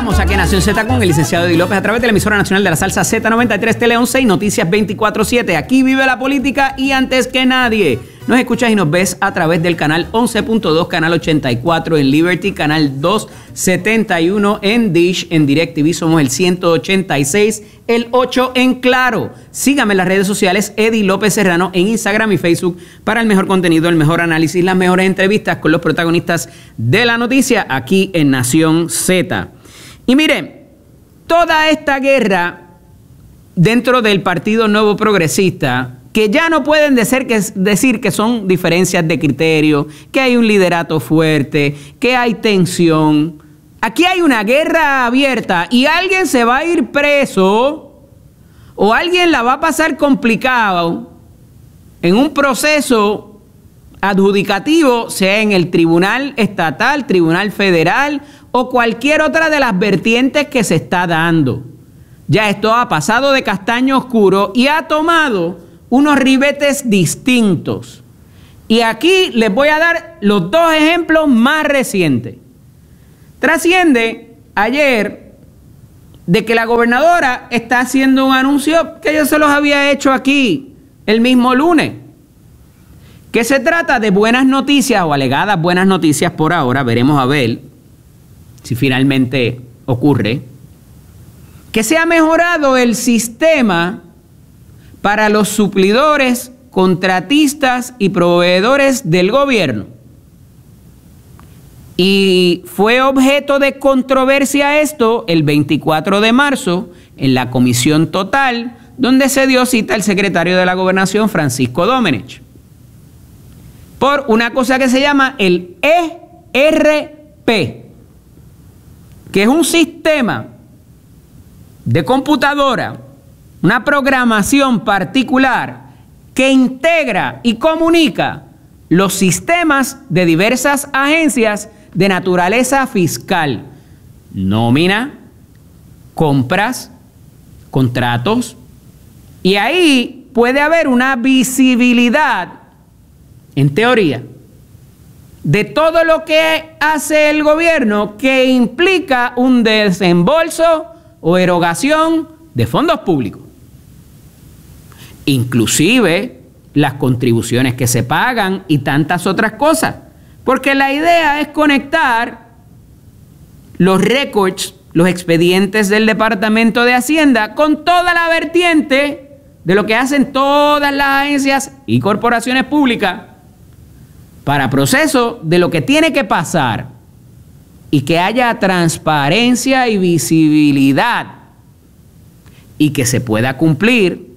Estamos aquí en Nación Z con el licenciado Eddie López a través de la emisora nacional de la salsa Z93 Tele 11 y Noticias 24/7. Aquí vive la política y antes que nadie. Nos escuchas y nos ves a través del canal 11.2, canal 84 en Liberty, canal 271 en Dish, en DirecTV somos el 186, el 8 en Claro. Sígame en las redes sociales Eddie López Serrano en Instagram y Facebook para el mejor contenido, el mejor análisis, las mejores entrevistas con los protagonistas de la noticia aquí en Nación Z. Y miren, toda esta guerra dentro del Partido Nuevo Progresista, que ya no pueden decir que son diferencias de criterio, que hay un liderato fuerte, que hay tensión. Aquí hay una guerra abierta y alguien se va a ir preso o alguien la va a pasar complicado en un proceso adjudicativo, sea en el tribunal estatal, tribunal federal o cualquier otra de las vertientes que se está dando. Ya esto ha pasado de castaño oscuro y ha tomado unos ribetes distintos. Y aquí les voy a dar los dos ejemplos más recientes. Trasciende ayer de que la gobernadora está haciendo un anuncio que yo se los había hecho aquí el mismo lunes, que se trata de buenas noticias o alegadas buenas noticias por ahora, veremos a ver si finalmente ocurre, que se ha mejorado el sistema para los suplidores, contratistas y proveedores del gobierno. Y fue objeto de controversia esto el 24 de marzo en la Comisión Total, donde se dio cita el secretario de la Gobernación, Francisco Domenech, por una cosa que se llama el ERP, que es un sistema de computadora, una programación particular que integra y comunica los sistemas de diversas agencias de naturaleza fiscal, nómina, compras, contratos, y ahí puede haber una visibilidad, en teoría, de todo lo que hace el gobierno que implica un desembolso o erogación de fondos públicos. Inclusive las contribuciones que se pagan y tantas otras cosas. Porque la idea es conectar los récords, los expedientes del Departamento de Hacienda con toda la vertiente de lo que hacen todas las agencias y corporaciones públicas para proceso de lo que tiene que pasar y que haya transparencia y visibilidad y que se pueda cumplir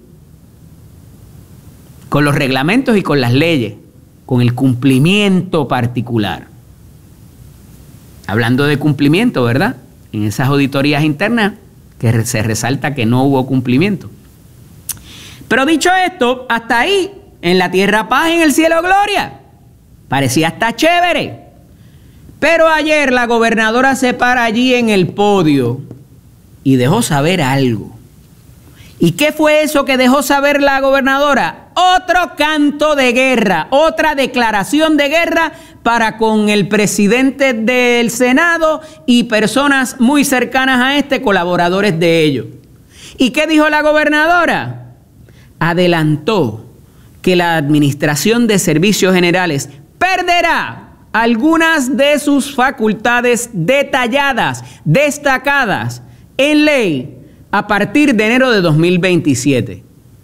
con los reglamentos y con las leyes, con el cumplimiento particular. Hablando de cumplimiento, ¿verdad? En esas auditorías internas que se resalta que no hubo cumplimiento. Pero dicho esto, hasta ahí, en la tierra paz y en el cielo gloria, parecía hasta chévere. Pero ayer la gobernadora se para allí en el podio y dejó saber algo. ¿Y qué fue eso que dejó saber la gobernadora? Otro canto de guerra, otra declaración de guerra para con el presidente del Senado y personas muy cercanas a este, colaboradores de ellos. ¿Y qué dijo la gobernadora? Adelantó que la Administración de Servicios Generales perderá algunas de sus facultades detalladas, destacadas en ley a partir de enero de 2027.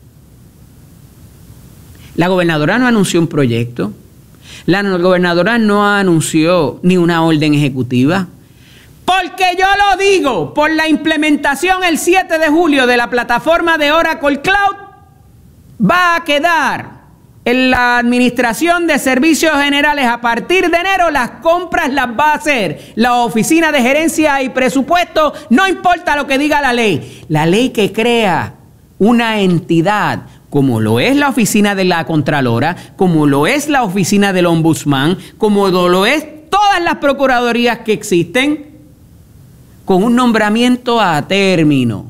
La gobernadora no anunció un proyecto. La gobernadora no anunció ni una orden ejecutiva. Porque yo lo digo, por la implementación el 7 de julio de la plataforma de Oracle Cloud, va a quedar en la Administración de Servicios Generales a partir de enero, las compras las va a hacer la Oficina de Gerencia y Presupuesto, no importa lo que diga la ley. La ley que crea una entidad, como lo es la Oficina de la Contralora, como lo es la Oficina del Ombudsman, como lo es todas las procuradurías que existen, con un nombramiento a término.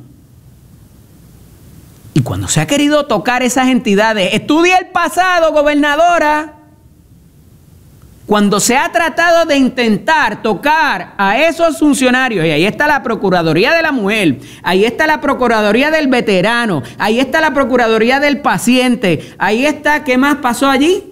Y cuando se ha querido tocar esas entidades, estudie el pasado, gobernadora. Cuando se ha tratado de intentar tocar a esos funcionarios, y ahí está la Procuraduría de la Mujer, ahí está la Procuraduría del Veterano, ahí está la Procuraduría del Paciente, ahí está, ¿qué más pasó allí?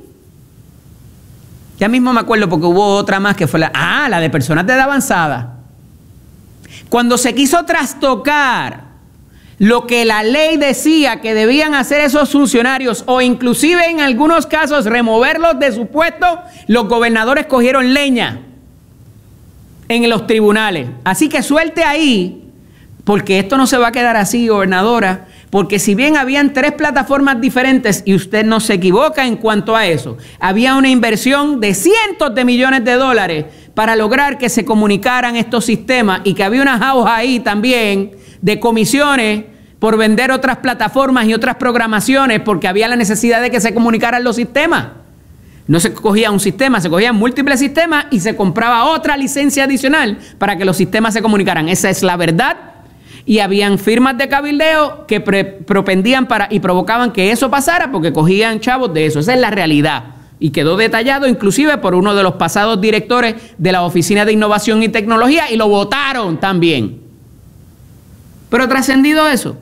Ya mismo me acuerdo porque hubo otra más que fue la de personas de edad avanzada. Cuando se quiso trastocar lo que la ley decía que debían hacer esos funcionarios, o inclusive en algunos casos removerlos de su puesto, los gobernadores cogieron leña en los tribunales. Así que suelte ahí, porque esto no se va a quedar así, gobernadora, porque si bien habían 3 plataformas diferentes, y usted no se equivoca en cuanto a eso, había una inversión de cientos de millones de dólares para lograr que se comunicaran estos sistemas, y que había una jauja ahí también de comisiones por vender otras plataformas y otras programaciones, porque había la necesidad de que se comunicaran los sistemas. No se cogía un sistema, se cogían múltiples sistemas y se compraba otra licencia adicional para que los sistemas se comunicaran. Esa es la verdad. Y habían firmas de cabildeo que propendían y provocaban que eso pasara, porque cogían chavos de eso. Esa es la realidad. Y quedó detallado inclusive por uno de los pasados directores de la Oficina de Innovación y Tecnología, y lo votaron también. Pero trascendido eso,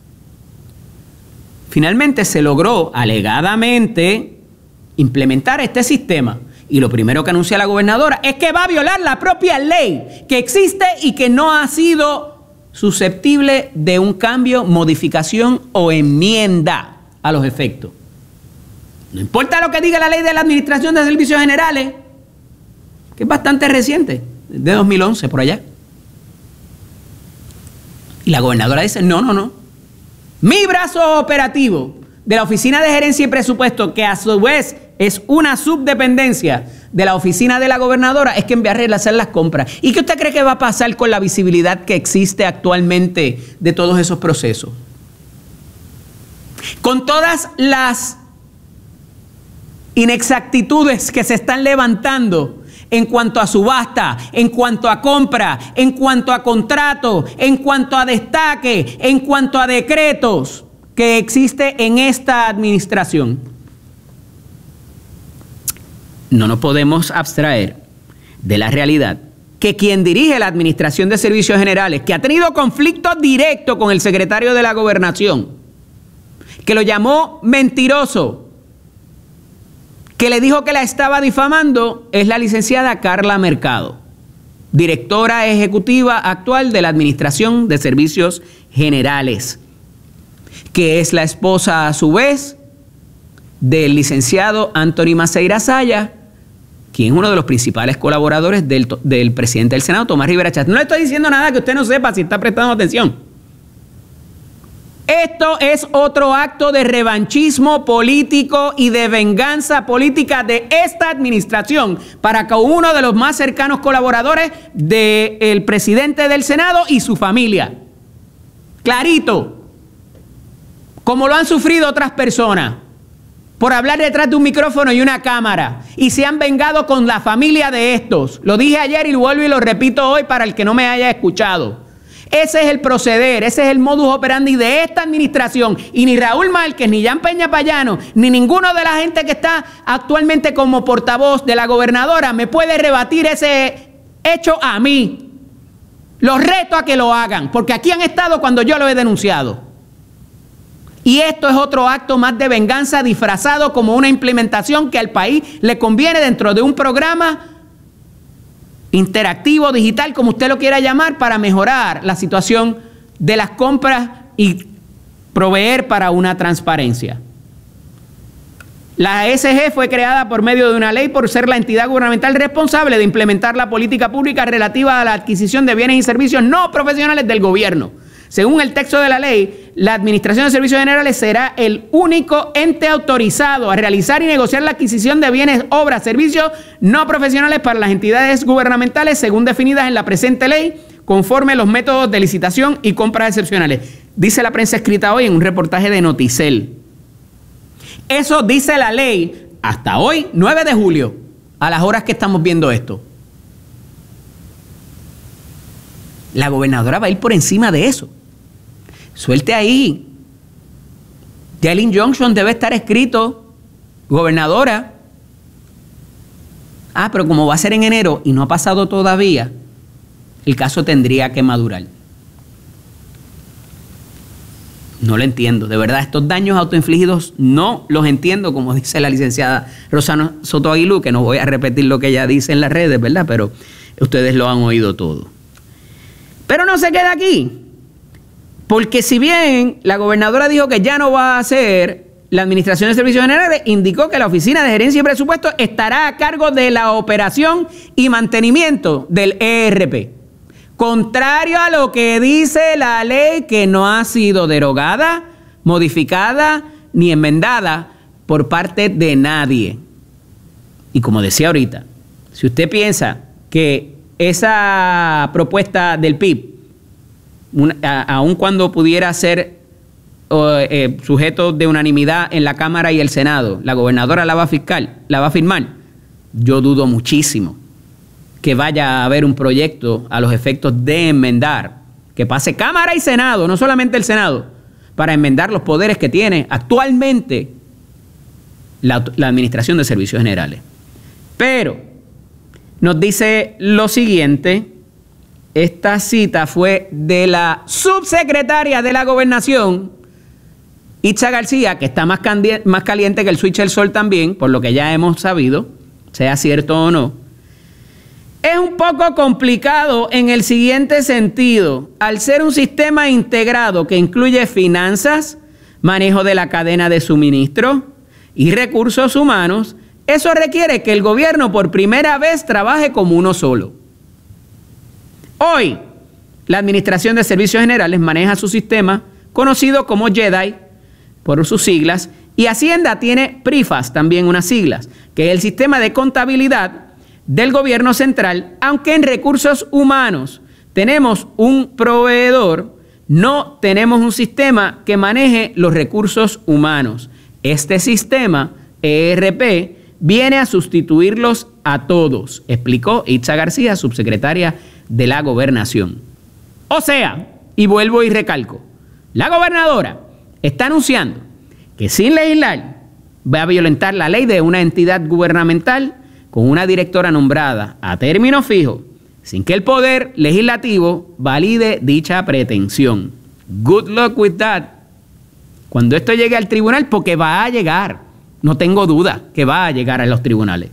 finalmente se logró alegadamente implementar este sistema, y lo primero que anuncia la gobernadora es que va a violar la propia ley que existe y que no ha sido susceptible de un cambio, modificación o enmienda a los efectos. No importa lo que diga la ley de la Administración de Servicios Generales, que es bastante reciente, de 2011 por allá. Y la gobernadora dice, no. Mi brazo operativo de la Oficina de Gerencia y Presupuesto, que a su vez es una subdependencia de la oficina de la gobernadora, es que enviar a realizar las compras. ¿Y qué usted cree que va a pasar con la visibilidad que existe actualmente de todos esos procesos? Con todas las inexactitudes que se están levantando en cuanto a subasta, en cuanto a compra, en cuanto a contrato, en cuanto a destaque, en cuanto a decretos que existe en esta administración. No nos podemos abstraer de la realidad que quien dirige la Administración de Servicios Generales, que ha tenido conflicto directo con el secretario de la Gobernación, que lo llamó mentiroso, que le dijo que la estaba difamando, es la licenciada Carla Mercado, directora ejecutiva actual de la Administración de Servicios Generales, que es la esposa a su vez del licenciado Anthony Maceira Saya, quien es uno de los principales colaboradores del presidente del Senado, Tomás Rivera Chats. No le estoy diciendo nada que usted no sepa si está prestando atención. Esto es otro acto de revanchismo político y de venganza política de esta administración para con uno de los más cercanos colaboradores del presidente del Senado y su familia. Clarito, como lo han sufrido otras personas por hablar detrás de un micrófono y una cámara, y se han vengado con la familia de estos. Lo dije ayer y lo vuelvo y lo repito hoy para el que no me haya escuchado. Ese es el proceder, ese es el modus operandi de esta administración, y ni Raúl Márquez, ni Jan Peña Payano, ni ninguno de la gente que está actualmente como portavoz de la gobernadora me puede rebatir ese hecho a mí. Los reto a que lo hagan, porque aquí han estado cuando yo lo he denunciado. Y esto es otro acto más de venganza disfrazado como una implementación que al país le conviene dentro de un programa interactivo, digital, como usted lo quiera llamar, para mejorar la situación de las compras y proveer para una transparencia. La ESG fue creada por medio de una ley por ser la entidad gubernamental responsable de implementar la política pública relativa a la adquisición de bienes y servicios no profesionales del gobierno. Según el texto de la ley, la Administración de Servicios Generales será el único ente autorizado a realizar y negociar la adquisición de bienes, obras, servicios no profesionales para las entidades gubernamentales según definidas en la presente ley, conforme a los métodos de licitación y compras excepcionales. Dice la prensa escrita hoy en un reportaje de Noticel. Eso dice la ley hasta hoy, 9 de julio, a las horas que estamos viendo esto. La gobernadora va a ir por encima de eso. Suelte ahí. Jalen Johnson debe estar escrito, gobernadora. Pero como va a ser en enero y no ha pasado todavía, el caso tendría que madurar. No lo entiendo. De verdad, estos daños autoinfligidos no los entiendo, como dice la licenciada Rosana Soto Aguilú, que no voy a repetir lo que ella dice en las redes, ¿verdad? Pero ustedes lo han oído todo. Pero no se queda aquí. Porque si bien la gobernadora dijo que ya no va a hacer la Administración de Servicios Generales, indicó que la Oficina de Gerencia y Presupuesto estará a cargo de la operación y mantenimiento del ERP. Contrario a lo que dice la ley, que no ha sido derogada, modificada ni enmendada por parte de nadie. Y como decía ahorita, si usted piensa que esa propuesta del PIB, aun cuando pudiera ser sujeto de unanimidad en la Cámara y el Senado, la gobernadora la va a firmar, yo dudo muchísimo que vaya a haber un proyecto a los efectos de enmendar, que pase Cámara y Senado, no solamente el Senado, para enmendar los poderes que tiene actualmente la Administración de Servicios Generales. Pero nos dice lo siguiente, esta cita fue de la subsecretaria de la Gobernación, Itza García, que está más caliente que el switch del sol también, por lo que ya hemos sabido, sea cierto o no. Es un poco complicado en el siguiente sentido. Al ser un sistema integrado que incluye finanzas, manejo de la cadena de suministro y recursos humanos, eso requiere que el gobierno por primera vez trabaje como uno solo. Hoy, la Administración de Servicios Generales maneja su sistema, conocido como JEDI, por sus siglas, y Hacienda tiene PRIFAS, también unas siglas, que es el sistema de contabilidad del gobierno central. Aunque en recursos humanos tenemos un proveedor, no tenemos un sistema que maneje los recursos humanos. Este sistema, ERP, viene a sustituirlos a todos, explicó Itza García, subsecretaria de la Gobernación. O sea, y vuelvo y recalco, la gobernadora está anunciando que sin legislar va a violentar la ley de una entidad gubernamental con una directora nombrada a término fijo, sin que el poder legislativo valide dicha pretensión. Good luck with that. Cuando esto llegue al tribunal, porque va a llegar, no tengo duda que va a llegar a los tribunales.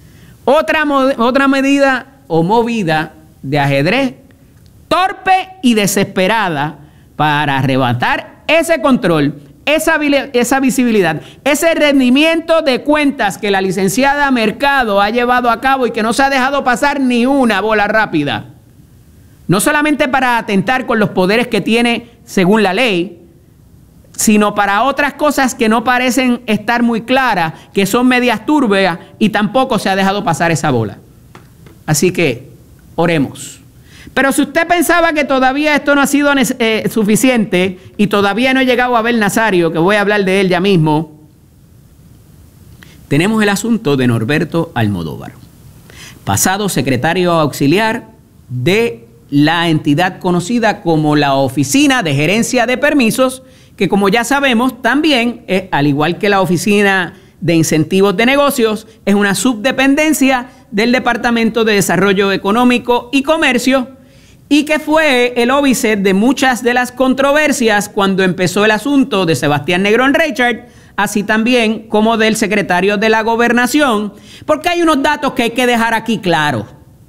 Otra medida o movida de ajedrez torpe y desesperada para arrebatar ese control, esa visibilidad, ese rendimiento de cuentas que la licenciada Mercado ha llevado a cabo y que no se ha dejado pasar ni una bola rápida. No solamente para atentar con los poderes que tiene según la ley, sino para otras cosas que no parecen estar muy claras, que son medias turbias, y tampoco se ha dejado pasar esa bola. Así que oremos. Pero si usted pensaba que todavía esto no ha sido suficiente y todavía no he llegado a ver Nazario, que voy a hablar de él ya mismo, tenemos el asunto de Norberto Almodóvar, pasado secretario auxiliar de la entidad conocida como la Oficina de Gerencia de Permisos, que como ya sabemos también, al igual que la Oficina de Incentivos de Negocios, es una subdependencia del Departamento de Desarrollo Económico y Comercio, y que fue el óbice de muchas de las controversias cuando empezó el asunto de Sebastián Negrón Reichard, así también como del secretario de la Gobernación, porque hay unos datos que hay que dejar aquí claros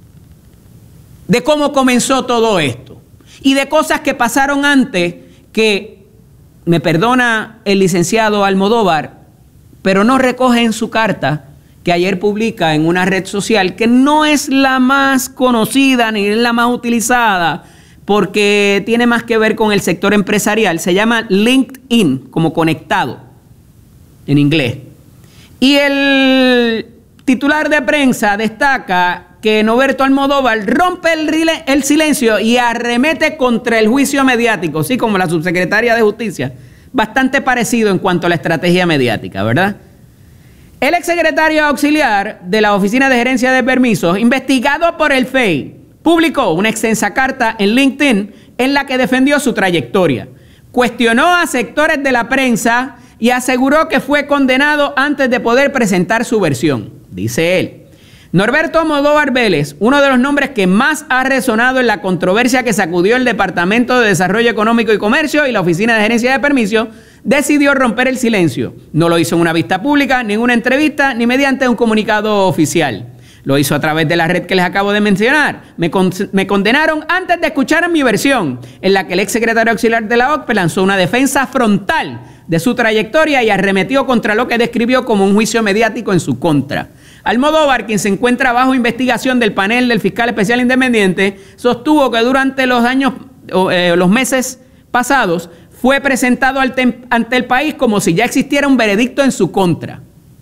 de cómo comenzó todo esto y de cosas que pasaron antes que, me perdona el licenciado Almodóvar, pero no recoge en su carta que ayer publica en una red social que no es la más conocida ni es la más utilizada porque tiene más que ver con el sector empresarial. Se llama LinkedIn, como conectado en inglés. Y el titular de prensa destaca que Norberto Almodóvar rompe el silencio y arremete contra el juicio mediático, así como la subsecretaria de Justicia. Bastante parecido en cuanto a la estrategia mediática, ¿verdad? El exsecretario auxiliar de la Oficina de Gerencia de Permisos, investigado por el FEI, publicó una extensa carta en LinkedIn en la que defendió su trayectoria. Cuestionó a sectores de la prensa y aseguró que fue condenado antes de poder presentar su versión. Dice él: Norberto Almodóvar Vélez, uno de los nombres que más ha resonado en la controversia que sacudió el Departamento de Desarrollo Económico y Comercio y la Oficina de Gerencia de Permisos, decidió romper el silencio. No lo hizo en una vista pública, ni en una entrevista, ni mediante un comunicado oficial. Lo hizo a través de la red que les acabo de mencionar. Me condenaron antes de escuchar mi versión, en la que el exsecretario auxiliar de la OCPE lanzó una defensa frontal de su trayectoria y arremetió contra lo que describió como un juicio mediático en su contra. Almodóvar, quien se encuentra bajo investigación del panel del fiscal especial independiente, sostuvo que durante los meses pasados fue presentado ante el país como si ya existiera un veredicto en su contra.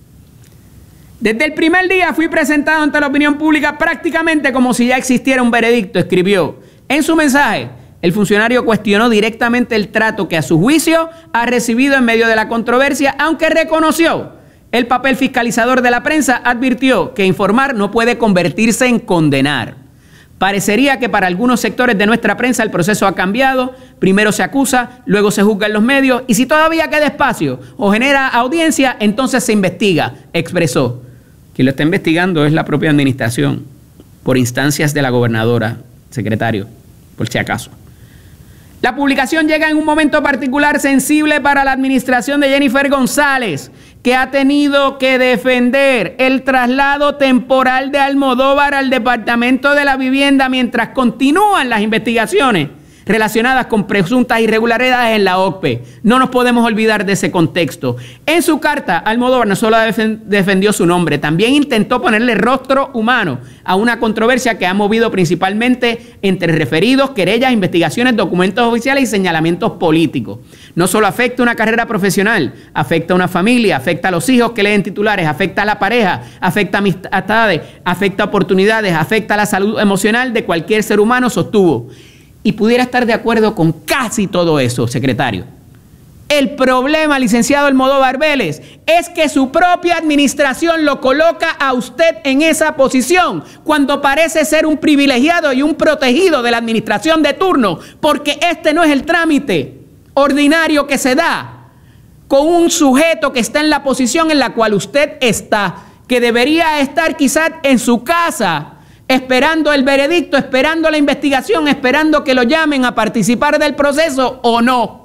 Desde el primer día fui presentado ante la opinión pública prácticamente como si ya existiera un veredicto, escribió. En su mensaje, el funcionario cuestionó directamente el trato que a su juicio ha recibido en medio de la controversia, aunque reconoció el papel fiscalizador de la prensa, advirtió que informar no puede convertirse en condenar. Parecería que para algunos sectores de nuestra prensa el proceso ha cambiado. Primero se acusa, luego se juzga en los medios y si todavía queda espacio o genera audiencia, entonces se investiga, expresó. Quien lo está investigando es la propia administración, por instancias de la gobernadora, secretario, por si acaso. La publicación llega en un momento particular sensible para la administración de Jennifer González, que ha tenido que defender el traslado temporal de Almodóvar al Departamento de la Vivienda mientras continúan las investigaciones relacionadas con presuntas irregularidades en la OCPE. No nos podemos olvidar de ese contexto. En su carta, Almodóvar no solo defendió su nombre, también intentó ponerle rostro humano a una controversia que ha movido principalmente entre referidos, querellas, investigaciones, documentos oficiales y señalamientos políticos. No solo afecta una carrera profesional, afecta a una familia, afecta a los hijos que leen titulares, afecta a la pareja, afecta a amistades, afecta a oportunidades, afecta a la salud emocional de cualquier ser humano, sostuvo. Y pudiera estar de acuerdo con casi todo eso, secretario. El problema, licenciado Almodóvar Vélez, es que su propia administración lo coloca a usted en esa posición cuando parece ser un privilegiado y un protegido de la administración de turno, porque este no es el trámite ordinario que se da con un sujeto que está en la posición en la cual usted está, que debería estar quizás en su casa, esperando el veredicto, esperando la investigación, esperando que lo llamen a participar del proceso o no.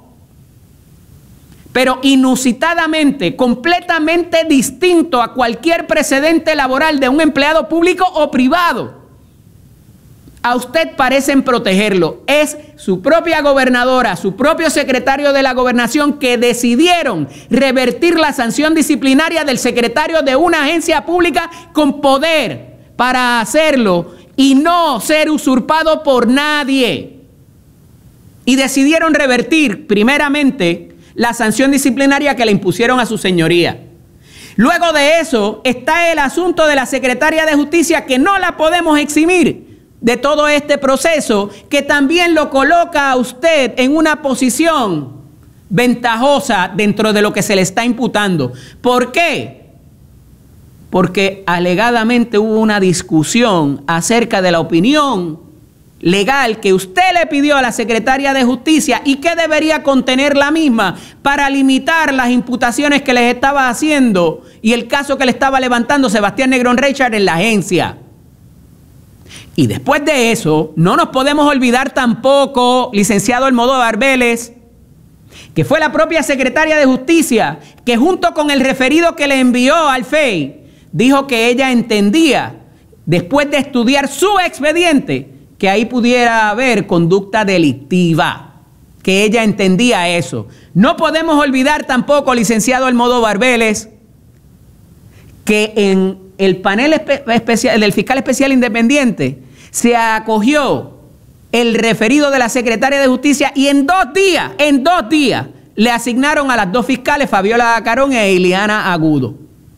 Pero inusitadamente, completamente distinto a cualquier precedente laboral de un empleado público o privado, a usted parecen protegerlo. Es su propia gobernadora, su propio secretario de la gobernación que decidieron revertir la sanción disciplinaria del secretario de una agencia pública con poder para hacerlo y no ser usurpado por nadie. Y decidieron revertir primeramente la sanción disciplinaria que le impusieron a su señoría. Luego de eso está el asunto de la secretaria de Justicia, que no la podemos eximir de todo este proceso, que también lo coloca a usted en una posición ventajosa dentro de lo que se le está imputando. ¿Por qué? Porque alegadamente hubo una discusión acerca de la opinión legal que usted le pidió a la secretaria de Justicia y que debería contener la misma para limitar las imputaciones que les estaba haciendo y el caso que le estaba levantando Sebastián Negrón Richard en la agencia. Y después de eso, no nos podemos olvidar tampoco, licenciado Almodóvar Vélez, que fue la propia secretaria de Justicia que junto con el referido que le envió al FEI, dijo que ella entendía, después de estudiar su expediente, que ahí pudiera haber conducta delictiva, que ella entendía eso. No podemos olvidar tampoco, licenciado Almodóvar Vélez, que en el panel especial del fiscal especial independiente se acogió el referido de la secretaria de Justicia y en 2 días le asignaron a las 2 fiscales, Fabiola Carón e Iliana Agudo.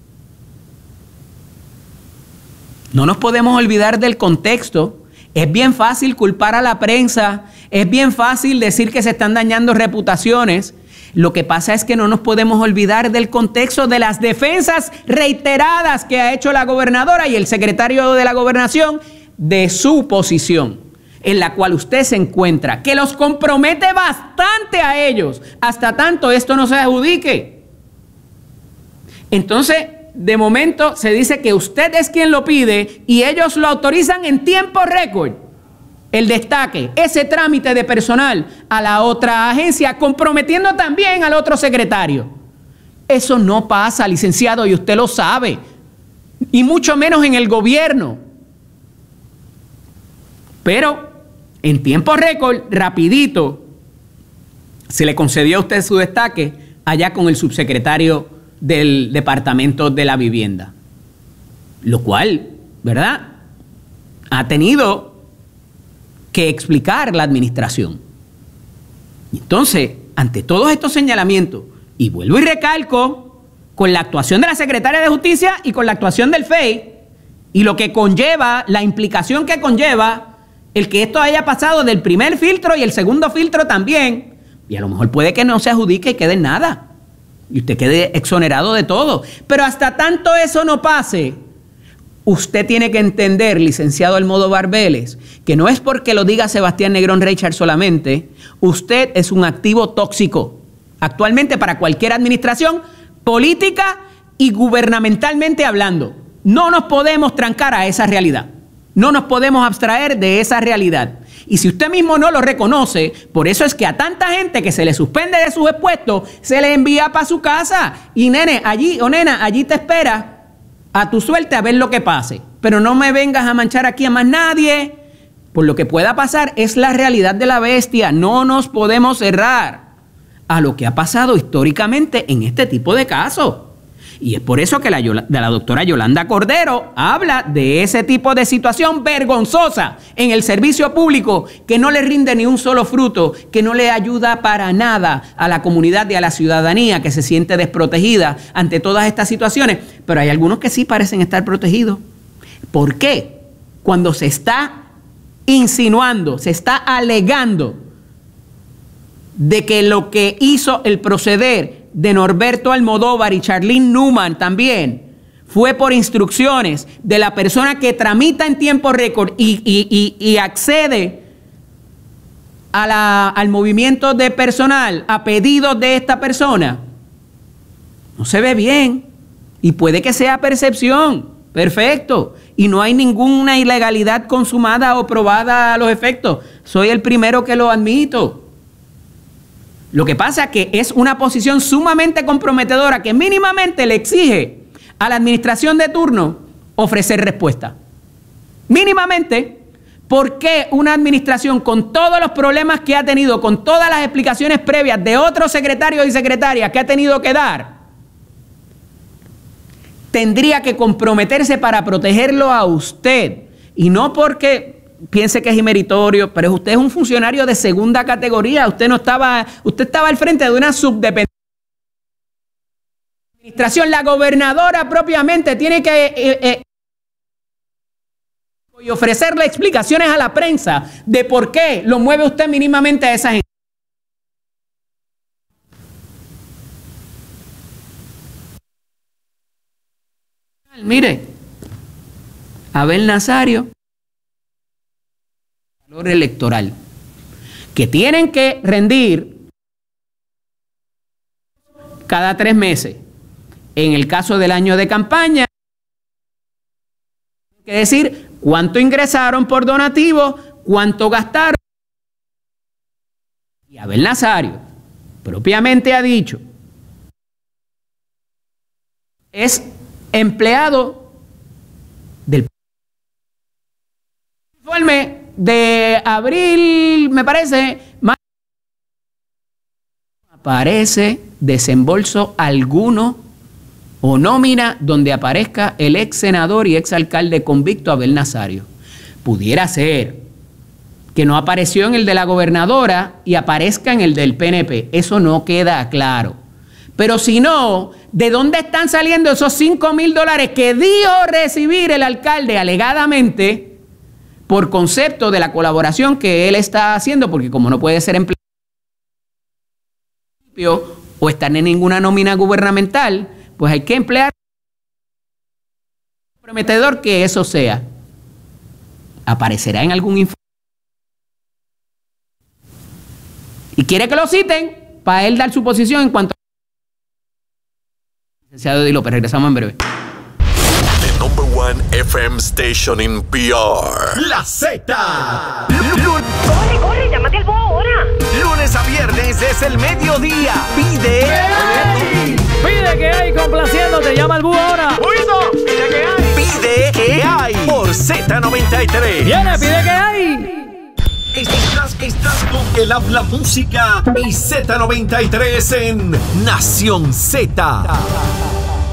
No nos podemos olvidar del contexto. Es bien fácil culpar a la prensa, es bien fácil decir que se están dañando reputaciones. Lo que pasa es que no nos podemos olvidar del contexto de las defensas reiteradas que ha hecho la gobernadora y el secretario de la gobernación de su posición en la cual usted se encuentra, que los compromete bastante a ellos, hasta tanto esto no se adjudique. Entonces, de momento se dice que usted es quien lo pide y ellos lo autorizan en tiempo récord. El destaque, ese trámite de personal a la otra agencia, comprometiendo también al otro secretario. Eso no pasa, licenciado, y usted lo sabe. Y mucho menos en el gobierno. Pero en tiempo récord, rapidito, se le concedió a usted su destaque allá con el subsecretario del Departamento de la Vivienda. Lo cual, ¿verdad?, ha tenido que explicar la administración. Entonces, ante todos estos señalamientos, y vuelvo y recalco, con la actuación de la Secretaria de Justicia y con la actuación del FEI, y lo que conlleva, la implicación que conlleva, el que esto haya pasado del primer filtro y el segundo filtro también, y a lo mejor puede que no se adjudique y quede en nada, y usted quede exonerado de todo. Pero hasta tanto eso no pase, usted tiene que entender, licenciado Almodóvar Vélez, que no es porque lo diga Sebastián Negrón Reichard solamente, usted es un activo tóxico actualmente para cualquier administración política y gubernamentalmente hablando. No nos podemos trancar a esa realidad, no nos podemos abstraer de esa realidad. Y si usted mismo no lo reconoce, por eso es que a tanta gente que se le suspende de sus puestos, se le envía para su casa. Y nene, allí, o nena, allí te espera a tu suerte a ver lo que pase. Pero no me vengas a manchar aquí a más nadie. Por lo que pueda pasar es la realidad de la bestia. No nos podemos cerrar a lo que ha pasado históricamente en este tipo de casos. Y es por eso que la doctora Yolanda Cordero habla de ese tipo de situación vergonzosa en el servicio público, que no le rinde ni un solo fruto, que no le ayuda para nada a la comunidad y a la ciudadanía que se siente desprotegida ante todas estas situaciones. Pero hay algunos que sí parecen estar protegidos. ¿Por qué? Cuando se está insinuando, se está alegando de que lo que hizo el proceder de Norberto Almodóvar y Charlene Newman también fue por instrucciones de la persona que tramita en tiempo récord y accede al movimiento de personal a pedido de esta persona, no se ve bien. Y puede que sea percepción, perfecto, y no hay ninguna ilegalidad consumada o probada a los efectos. Soy el primero que lo admito. Lo que pasa es que es una posición sumamente comprometedora que mínimamente le exige a la administración de turno ofrecer respuesta. Mínimamente, ¿por qué una administración con todos los problemas que ha tenido, con todas las explicaciones previas de otros secretarios y secretarias que ha tenido que dar, tendría que comprometerse para protegerlo a usted? Y no porque piense que es inmeritorio, pero usted es un funcionario de segunda categoría. Usted estaba al frente de una subdependencia. Administración, la gobernadora propiamente tiene que y ofrecerle explicaciones a la prensa de por qué lo mueve usted mínimamente a esa gente. Mire, Abel Nazario, valor electoral, que tienen que rendir cada 3 meses. En el caso del año de campaña, hay que decir cuánto ingresaron por donativo, cuánto gastaron. Y Abel Nazario propiamente ha dicho, es empleado del informe de abril, me parece, no aparece desembolso alguno o nómina donde aparezca el ex senador y ex alcalde convicto Abel Nazario. Pudiera ser que no apareció en el de la gobernadora y aparezca en el del PNP. Eso no queda claro. Pero si no, ¿de dónde están saliendo esos $5,000 que dijo recibir el alcalde alegadamente por concepto de la colaboración que él está haciendo? Porque como no puede ser empleado o estar en ninguna nómina gubernamental, pues hay que emplear prometedor que eso sea. Aparecerá en algún informe. Y quiere que lo citen para él dar su posición en cuanto a... Licenciado Di López, regresamos en breve. #1 FM station in PR. La Z. Corre, llámate al búho ahora. Lunes a viernes es el mediodía. Pide. Pide que hay complaciéndote. Llama al búho ahora. Pide que hay por Z93. Viene, pide que hay. Estás con el Habla Música y Z93 en Nación Z.